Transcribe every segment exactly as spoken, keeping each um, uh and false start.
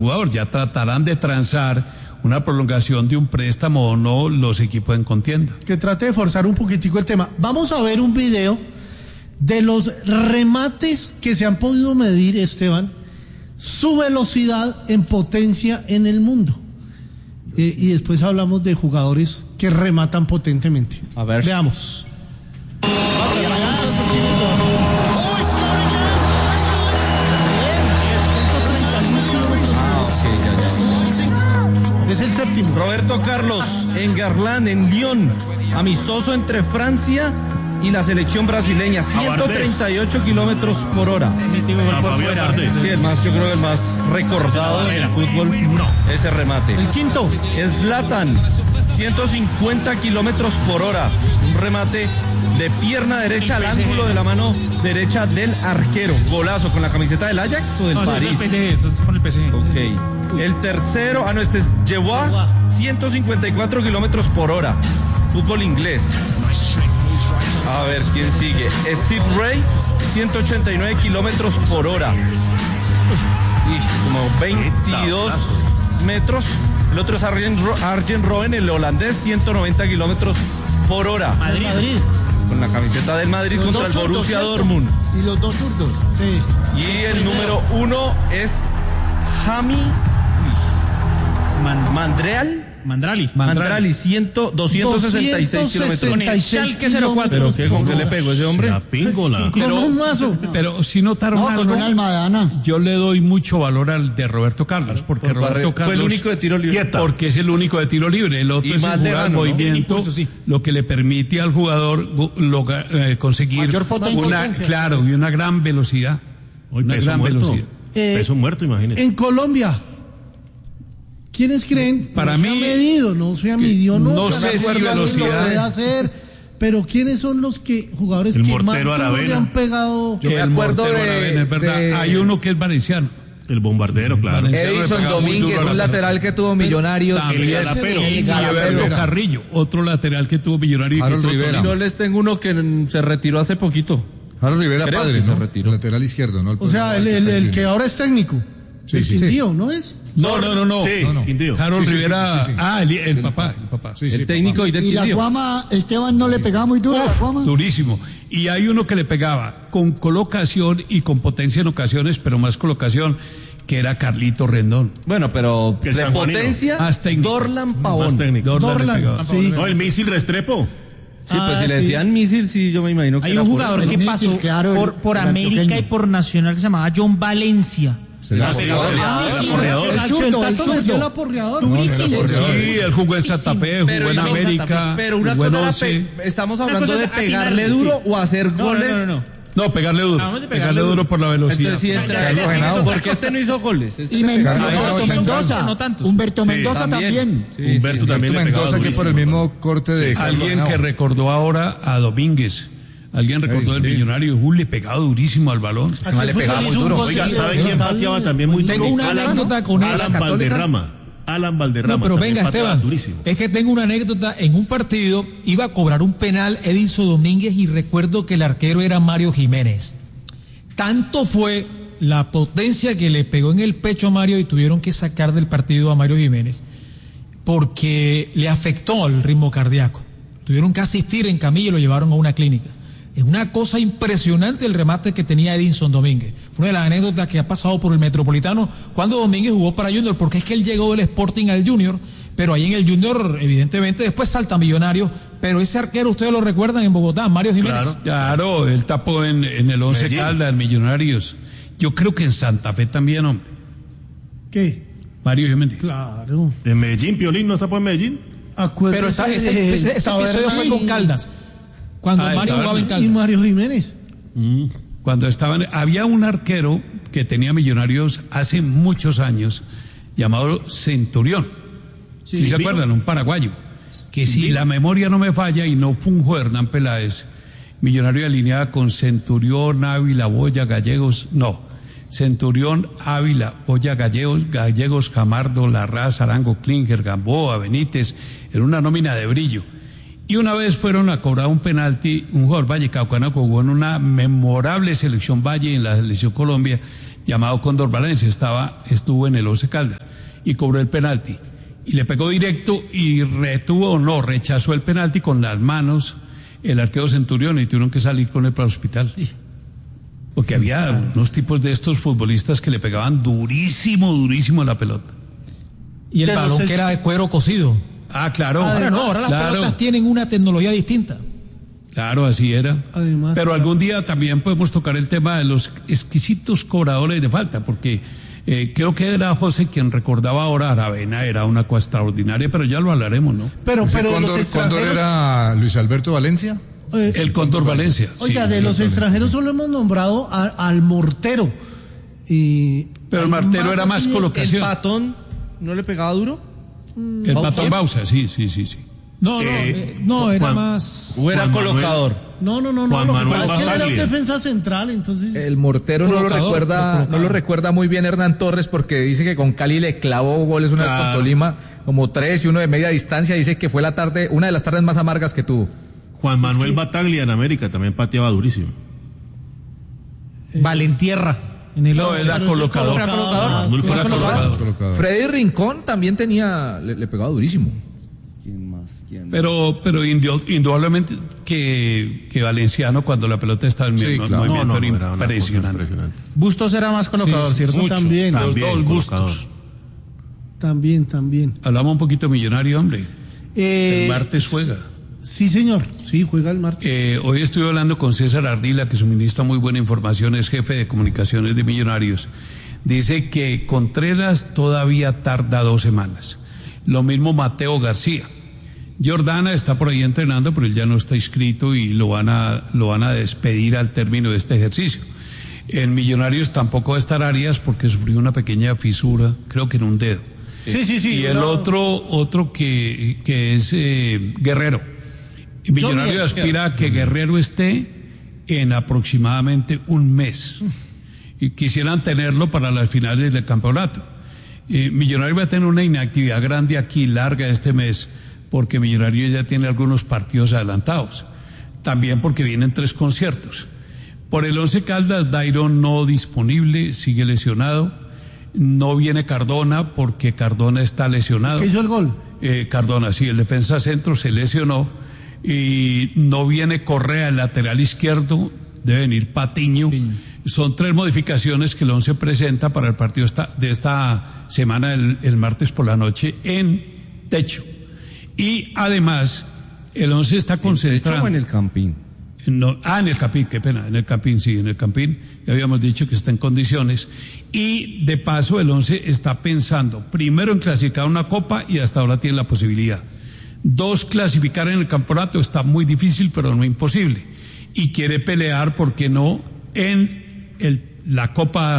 jugador. Ya tratarán de transar una prolongación de un préstamo o no los equipos en contienda. Que trate de forzar un poquitico el tema. Vamos a ver un video de los remates que se han podido medir, Esteban, su velocidad en potencia en el mundo. Eh, y después hablamos de jugadores que rematan potentemente. A ver. Veamos. Es el séptimo. Roberto Carlos en Garland, en Lyon, amistoso entre Francia y la selección brasileña, ciento treinta y ocho kilómetros por hora. Sí, el más, yo creo que el más recordado del fútbol, ese remate. El quinto. Zlatan, ciento cincuenta kilómetros por hora, un remate de pierna derecha al ángulo de la mano derecha del arquero. Golazo, con la camiseta del Ajax o del no, París. Eso es el P S G, eso es con el P S G. Ok. El tercero, ah no, este es Yewa, ciento cincuenta y cuatro kilómetros por hora. Fútbol inglés. A ver, ¿quién sigue? Steve Ray, ciento ochenta y nueve kilómetros por hora. Y como veintidós metros. El otro es Arjen, Arjen Robben, el holandés, ciento noventa kilómetros por hora. Madrid. Madrid. Con la camiseta del Madrid los contra el Borussia zurdos, Dortmund. Y los dos zurdos. Sí. Y el número uno es Jami Man, Mandreal. Mandrali. Mandrali, cien, doscientos sesenta y seis kilómetros. Con el Schalke cero cuatro. ¿Pero qué? ¿Con qué le pegó ese hombre? La píngola. Con un mazo. Pero si notaron no, algo, con una almadana. Yo le doy mucho valor al de Roberto Carlos, porque Por Roberto barrio, Carlos fue el único de tiro libre. Quieta. Porque es el único de tiro libre. El otro Y es más el lejano, jugar ¿no? movimiento, Impulso, sí. lo que le permite al jugador loga, eh, conseguir mayor potencia. una, claro, y una gran velocidad. Hoy una peso gran muerto. velocidad. Eh, peso muerto, imagínese. En Colombia, ¿quiénes creen? Para no mí, se ha medido, no se ha medido, no, no sé si velocidad. Puede hacer, pero ¿quiénes son los que jugadores El que más mortero duro le Aravena. han pegado? Yo me el acuerdo mortero de- Aravena, es verdad. de- Hay uno que es valenciano. El bombardero, claro. Valenciano le Edison pegaba muy Domínguez, duro a la un pelota. lateral que tuvo Millonarios. También El Galapero. y El Alberto Galapero. Carrillo, otro lateral que tuvo Millonario y que Harold tuvo Rivera. Tolima. Yo les tengo uno que se retiró hace poquito. Harold Rivera, Creo padre, que se ¿no? retiró. Lateral izquierdo, ¿no? O sea, el, el, el que ahora es técnico. Sí, el sí. Quindío, ¿no es? No, no, no, no. Sí, No, no. Quindío. Harold Sí, sí, Rivera, sí, sí, sí. ah, el, el papá, el papá. Sí, sí, El técnico y del Y la Quindío. Guama, Esteban no le pegaba muy duro a la Uf, Guama. durísimo. Y hay uno que le pegaba con colocación y con potencia en ocasiones, pero más colocación, que era Carlito Rendón. Bueno, pero Que el de sanjuanino. potencia, Más técnico. Dorlan Más Pavón. técnico. Dorlan le Dorlan, pegaba. sí. No, el misil Restrepo. Sí, pues Ah, si le sí. decían misil, sí, yo me imagino que Hay era un por- jugador que el pasó Misil, claro, por, el- por el América antioqueño. y por Nacional que se llamaba John Valencia. Ah, sí, goleador, era sí, corredor. el El zurdo, Tato el metió zurdo. el aporreador. Durísimo. Sí, él jugó en Santa Fe, Pero jugó en hizo- América, Pero una jugó en cosa era once. pe- estamos Una hablando cosa de es pegarle atinarle, duro sí. o hacer No, no, goles. no, no, no. No, pegarle duro. Hablamos de pegarle, pegarle duro duro. por la velocidad. Entonces, si Ya, entra ya, él, ya, ya, ya. porque este no hizo goles. Este Y se Men- pegaba. no, Humberto no, Mendoza. no tantos. Humberto Sí, Mendoza también. Sí, Humberto sí, sí. también le pegaba Mendoza, que por el durísimo. mismo corte de... Alguien que recordó ahora a Domínguez. Alguien recordó del Millonario. Uh, le pegaba durísimo al balón. Se le pegaba muy duro. Oiga, ¿sabe quién pateaba también muy duro? Tengo una Alan- anécdota con eso. Alan Valderrama. Alan Valderrama. No, pero también venga, pateaba Esteban, durísimo. es que tengo una anécdota. En un partido iba a cobrar un penal Edison Domínguez y recuerdo que el arquero era Mario Jiménez. Tanto fue la potencia que le pegó en el pecho a Mario y tuvieron que sacar del partido a Mario Jiménez porque le afectó el ritmo cardíaco. Tuvieron que asistir en camilla y lo llevaron a una clínica. Es una cosa impresionante el remate que tenía Edison Domínguez. Fue una de las anécdotas que ha pasado por el Metropolitano cuando Domínguez jugó para Junior, porque es que él llegó del Sporting al Junior, pero ahí en el Junior, evidentemente, después salta Millonario, pero ese arquero, ustedes lo recuerdan en Bogotá, Mario Jiménez. Claro. Claro, él tapó en, en el Once Medellín. Caldas, Millonarios. Yo creo que en Santa Fe también, hombre. ¿Qué? Mario Jiménez. Claro. En Medellín, Piolín, ¿no está por Medellín? Acuérdese Pero esa- ese, de ese- ese Taberna episodio fue con y- Caldas, cuando Ah, Mario Taberna. jugaba en Y Caldas. Mario Jiménez. Cuando estaban, había un arquero que tenía Millonarios hace muchos años, llamado Centurión. Si se acuerdan, un paraguayo. Que si la memoria no me falla y no funjo Hernán Peláez, Millonario alineada con Centurión, Ávila, Boya, Gallegos, no. Centurión, Ávila, Boya, Gallegos, Gallegos, Camardo, Larraz, Arango, Klinger, Gamboa, Benítez, en una nómina de brillo. Y una vez fueron a cobrar un penalti, un jugador Valle Caucana jugó en una memorable selección Valle en la selección Colombia, llamado Cóndor Valencia, estaba, estuvo en el Once Caldas y cobró el penalti. Y le pegó directo y retuvo o no, rechazó el penalti con las manos el arquero Centurión y tuvieron que salir con él para el hospital. Porque había unos tipos de estos futbolistas que le pegaban durísimo, durísimo a la pelota. Y el De los balón es- que era de cuero cocido. Ah, claro. Ahora no, ahora las claro, pelotas tienen una tecnología distinta. claro, así era. Además, Pero claro. algún día también podemos tocar el tema de los exquisitos cobradores de falta, porque eh, creo que era José quien recordaba ahora, Aravena era una cosa extraordinaria, pero ya lo hablaremos, ¿no? Pero, Ese pero de los Cóndor, Cóndor extranjeros. era Luis Alberto Valencia. eh, El Cóndor Valencia. Oiga, sí, de sí, los sí. extranjeros solo hemos nombrado a- al Mortero. Y Pero el hay Martero era más así de- ¿El colocación. patón no le pegaba duro? El ¿Bausa? Patón Bausa, sí, sí, sí, sí. No, no, Eh, eh, no, era Juan- más. ¿O era Juan Manuel. colocador? No, no, no, no. Juan Lo que Manuel pasa es que él era un Bataglia. defensa central, entonces. El mortero no lo Colocador, recuerda, colocador. no lo recuerda muy bien Hernán Torres porque dice que con Cali le clavó goles una vez Claro. con Tolima, como tres y uno de media distancia. Dice que fue la tarde, una de las tardes más amargas que tuvo. Juan Manuel Bataglia en América también pateaba durísimo. Valentierra. En el No, once. era colocador. Era colocador. más, Muy Era colocador. Freddy Rincón también tenía, le, le pegaba durísimo. ¿Quién más? ¿Quién? Pero, pero indu- indudablemente que, que Valenciano, cuando la pelota estaba en Sí, el claro. movimiento, No, no, era era una cosa impresionante. impresionante. Bustos era más colocador, Sí, sí, ¿cierto? sí. También. Los También, dos colocador. bustos. También, también. Hablamos un poquito de Millonario, hombre. Eh, El martes juega. Sí, señor. Sí, juega el martes. Eh, hoy estuve hablando con César Ardila, que suministra muy buena información, es jefe de comunicaciones de Millonarios. Dice que Contreras todavía tarda dos semanas. Lo mismo Mateo García. Jordana está por ahí entrenando, pero él ya no está inscrito y lo van a, lo van a despedir al término de este ejercicio. En Millonarios tampoco va a estar Arias porque sufrió una pequeña fisura, creo que en un dedo. Sí, sí, sí. Y el no. otro, otro que, que es eh, Guerrero. Y Millonario Yo- aspira a que Guerrero esté en aproximadamente un mes. Y quisieran tenerlo para las finales del campeonato. Eh, Millonario va a tener una inactividad grande aquí, larga este mes, porque Millonario ya tiene algunos partidos adelantados. También porque vienen tres conciertos. Por el Once Caldas, Dairon no disponible, sigue lesionado. No viene Cardona porque Cardona está lesionado. Que hizo el gol. Eh, Cardona, sí, el defensa centro se lesionó y no viene Correa, el lateral izquierdo, debe venir Patiño. Son tres modificaciones que el Once presenta para el partido esta- de esta semana, el, el martes por la noche, en techo. Y además, el Once está ¿En concentrando. techo o en el campín? No, ah, en el Campín, qué pena, en el Campín, sí, en el Campín, ya habíamos dicho que está en condiciones. Y de paso, el Once está pensando primero en clasificar una copa y hasta ahora tiene la posibilidad. Dos, clasificar en el campeonato está muy difícil, pero no imposible. Y quiere pelear, ¿por qué no?, en el, la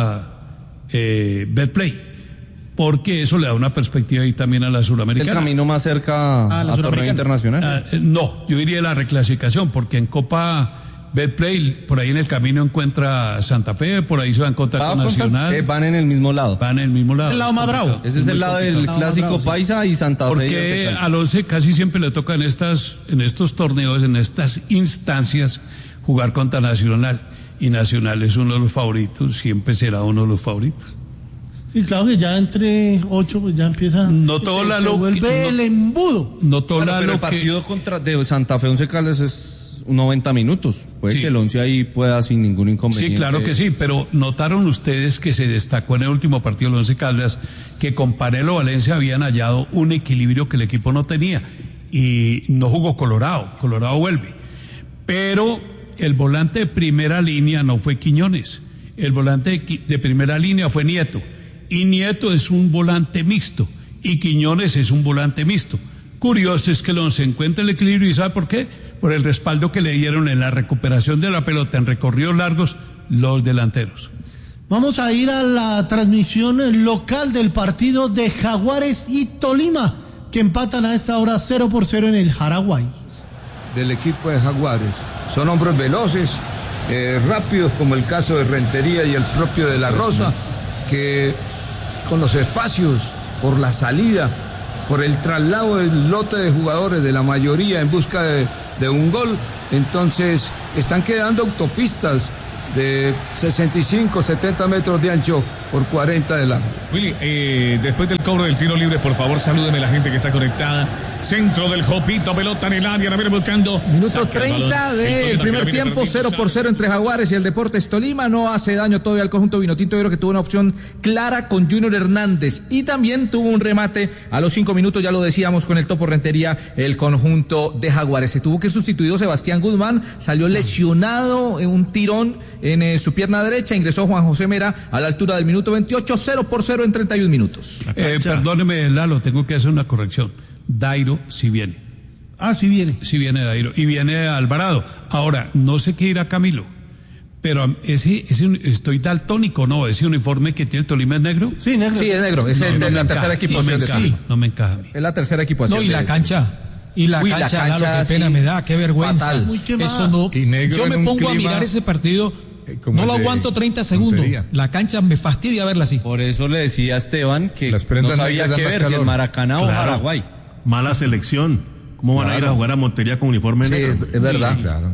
Copa eh, Betplay, porque eso le da una perspectiva ahí también a la ¿El Suramericana. camino más cerca Ah, la a torneo Suramericana. internacional? Ah, eh, no, yo diría la reclasificación, porque en Copa Betplay, por ahí en el camino encuentra Santa Fe, por ahí se va a encontrar Ah, con consta- Nacional, eh, van en el mismo lado. van en el mismo lado. El lado es más complicado. bravo. Ese es muy el lado del complicado. clásico bravo, sí. paisa y Santa Fe. y Porque Once Caldas. al Once casi siempre le toca en estas, en estos torneos, en estas instancias, jugar contra Nacional. Y Nacional es uno de los favoritos, siempre será uno de los favoritos. Sí, claro que ya entre ocho, pues ya empieza. No todo se, la se lo- vuelve no- el embudo. No todo Claro, la pero lo el que- partido contra de Santa Fe Once Caldas es noventa minutos. Puede Sí. que el Once ahí pueda sin ningún inconveniente. Sí, claro que sí, pero notaron ustedes que se destacó en el último partido del Once Caldas que con Parelo Valencia habían hallado un equilibrio que el equipo no tenía y no jugó Colorado, Colorado vuelve. Pero el volante de primera línea no fue Quiñones, el volante de, qui- de primera línea fue Nieto y Nieto es un volante mixto y Quiñones es un volante mixto. Curioso es que el Once encuentra el equilibrio y ¿sabe por qué? Por el respaldo que le dieron en la recuperación de la pelota en recorridos largos los delanteros. Vamos a ir a la transmisión local del partido de Jaguares y Tolima, que empatan a esta hora cero por cero en el Jaraguay. Del equipo de Jaguares. Son hombres veloces, eh, rápidos, como el caso de Rentería y el propio de La Rosa, que con los espacios, por la salida, por el traslado del lote de jugadores, de la mayoría en busca de, de un gol, entonces están quedando autopistas de sesenta y cinco, setenta metros de ancho por cuarenta de largo. Willy, eh, después del cobro del tiro libre, por favor, salúdeme a la gente que está conectada. Centro del Jopito, pelota en el área, la viene buscando. Minuto treinta del primer tiempo, cero por cero entre Jaguares y el Deportes Tolima. No hace daño todavía al conjunto vinotinto, creo que tuvo una opción clara con Junior Hernández. Y también tuvo un remate a los cinco minutos, ya lo decíamos, con el Topo Rentería, el conjunto de Jaguares. Se tuvo que sustituir Sebastián Guzmán, salió lesionado en un tirón en eh, su pierna derecha, ingresó Juan José Mera a la altura del minuto veintiocho, cero por cero en treinta y un minutos. Eh, perdóneme, Lalo, tengo que hacer una corrección. Dairo sí viene. Ah, sí viene. Sí viene Dairo. Y viene Alvarado. Ahora, no sé qué irá Camilo, pero ese, ese estoy daltónico, ¿no? Ese uniforme que tiene el Tolima es negro. Sí, negro. Sí, es negro, es No, el no de me la encaja, tercera equipación. No me encaja, Sí. no me encaja a mí. Es la tercera equipación. No, y la de- cancha. Y la Uy, la cancha, cancha, Lalo, qué pena sí, me da, qué vergüenza. fatal. Muy quemada. Eso no. Y negro Yo en me un pongo a clima, mirar ese partido, eh, como no el lo de aguanto treinta segundos. Montería. La cancha me fastidia verla así. Por eso le decía a Esteban que Las no prendas sabía negras dan qué más ver, si calor. en Maracaná o Claro. Paraguay. Mala selección. ¿Cómo van a ir a Claro. jugar a Montería con uniforme Sí, es, negro? es verdad. Claro.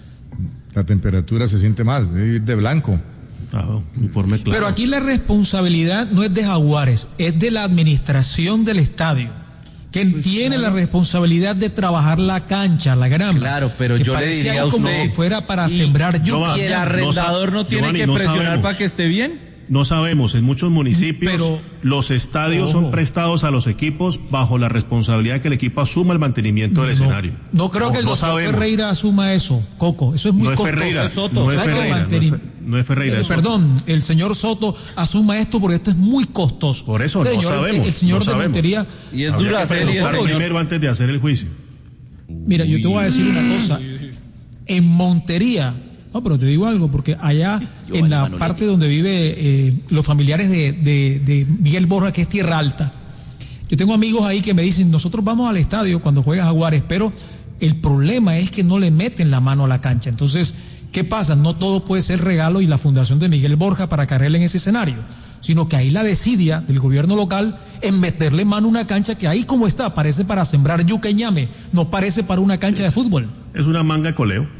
La temperatura se siente más, debe ir de blanco. Ah, uniforme claro. Pero aquí la responsabilidad no es de Jaguares, es de la administración del estadio, que tiene la responsabilidad de trabajar la cancha, la grama. Claro, pero que yo le parece diría ahí a como usted, si fuera para y- sembrar yuca. Giovanni, ¿Y el no arrendador no, sa- tiene Giovanni, que no presionar sabemos. para que esté bien? No sabemos, en muchos municipios Pero- los estadios Ojo. son prestados a los equipos bajo la responsabilidad que el equipo asuma el mantenimiento del no, escenario. no creo que el no doctor sabemos. Ferreira asuma eso, Coco. Eso es muy No es costoso. Ferreira, Es Soto. no es ¿Sabe que Ferreira, no es manteni- Fe- no es Ferreira. Eh, es Soto. perdón, el señor Soto asuma esto porque esto es muy costoso. Por eso, no Señor, sabemos, El señor no de sabemos. Montería. Y es Habría que Duracell y el preguntar señor. primero antes de hacer el juicio. Mira, yo te voy a decir una cosa. En Montería, no, pero te digo algo, porque allá en la parte donde vive eh, los familiares de, de, de Miguel Borja, que es Tierra Alta, yo tengo amigos ahí que me dicen, nosotros vamos al estadio cuando juega Jaguares, pero el problema es que no le meten la mano a la cancha. Entonces, ¿qué pasa? No todo puede ser regalo y la fundación de Miguel Borja para cargarle en ese escenario, sino que ahí la desidia del gobierno local en meterle mano a una cancha que ahí como está, parece para sembrar yuca y ñame, no parece para una cancha de fútbol. Es una manga de coleo.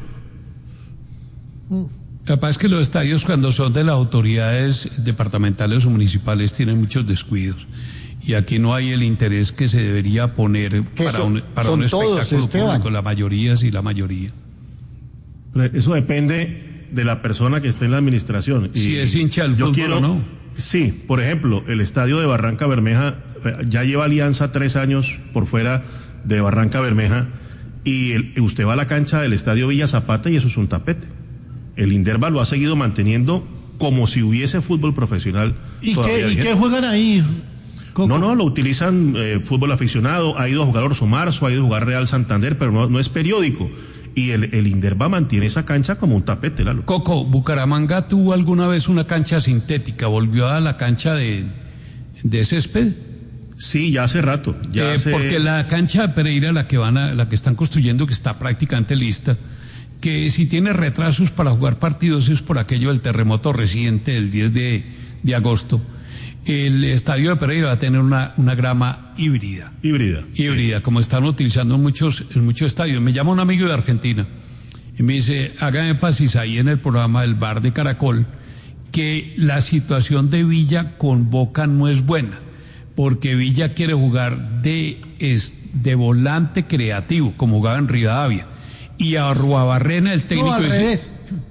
Capaz que los estadios cuando son de las autoridades departamentales o municipales tienen muchos descuidos. Y aquí no hay el interés que se debería poner Que para son- un, para son un todos, espectáculo Esteban. público. La mayoría sí, la mayoría. Pero eso depende de la persona que esté en la administración. Y Si es hincha del yo fútbol quiero, o no. Sí, por ejemplo, el estadio de Barranca Bermeja eh, ya lleva Alianza tres años por fuera de Barranca Bermeja y el- y usted va a la cancha del estadio Villa Zapata y eso es un tapete. El Inderva lo ha seguido manteniendo como si hubiese fútbol profesional. ¿Y todavía qué, ¿Y vigente. qué juegan ahí? Coco? No, no, lo utilizan eh, fútbol aficionado, ha ido a jugar Orso Marzo, ha ido a jugar Real Santander, pero no, no es periódico. Y el, el Inderva mantiene esa cancha como un tapete, Lalo. Coco, Bucaramanga tuvo alguna vez una cancha sintética, volvió a la cancha de, de césped. Sí, ya hace rato. Ya Eh, hace... Porque la cancha de Pereira, la que van a, la que están construyendo, que está prácticamente lista, que si tiene retrasos para jugar partidos es por aquello del terremoto reciente del diez de, de agosto. El estadio de Pereira va a tener una, una grama híbrida. Híbrida. Híbrida, como están utilizando en muchos, en muchos estadios. Me llama un amigo de Argentina y me dice, haga énfasis ahí en el programa del Bar de Caracol, que la situación de Villa con Boca no es buena, porque Villa quiere jugar de, es, de volante creativo, como jugaba en Rivadavia. Y a Arruabarrena, el técnico No, al dice, revés.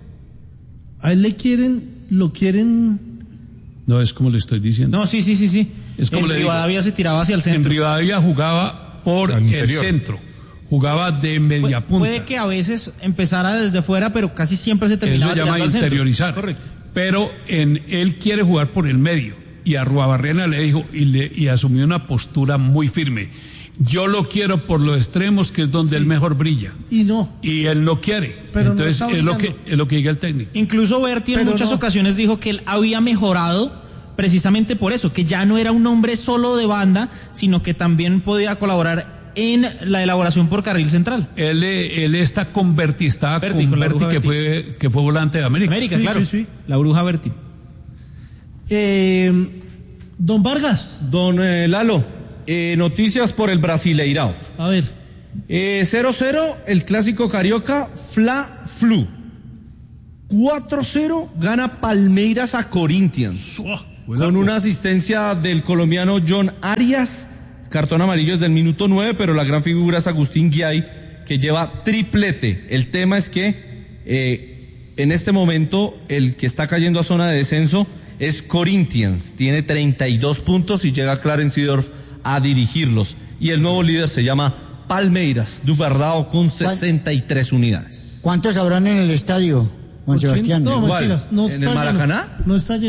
A él le quieren, lo quieren... no es como le estoy diciendo. No, sí, sí, sí, sí. Es como en le digo. Rivadavia se tiraba hacia el En centro. Rivadavia jugaba por Al el interior. centro, jugaba de media Pu- punta. Puede que a veces empezara desde fuera, pero casi siempre se terminaba Eso se llama tirando al centro. interiorizar. Correcto. Pero en, él quiere jugar por el medio. Y Arruabarrena le dijo y, le, y asumió una postura muy firme. Yo lo quiero por los extremos, que es donde él mejor brilla. Y no. Y él no quiere. Pero no Entonces está es lo que obligando. es lo que diga el técnico. Incluso Berti en Pero muchas no. ocasiones dijo que él había mejorado precisamente por eso, que ya no era un hombre solo de banda, sino que también podía colaborar en la elaboración por carril central. Él, eh, él está con Berti, estaba Berti, con con la Berti, bruja que Berti. fue, que fue volante de América. América, Sí, claro. sí, sí. La bruja Berti. Eh, don Vargas, Don eh, Lalo, eh, noticias por el Brasileirao. a ver. Eh, cero cero, el clásico carioca, Fla Flu. cuatro cero gana Palmeiras a Corinthians. Con una asistencia del colombiano John Arias. Cartón amarillo desde el minuto nueve, pero la gran figura es Agustín Guiay, que lleva triplete. El tema es que eh, en este momento el que está cayendo a zona de descenso es Corinthians. Tiene treinta y dos puntos y llega Clarence Seedorf a dirigirlos. Y el nuevo líder se llama Palmeiras du Verdão con sesenta y tres unidades. ¿Cuántos habrán en el estadio, Juan Sebastián? No, ¿Cuál? mentiras, no ¿En está el Maracaná? lleno, no está lleno.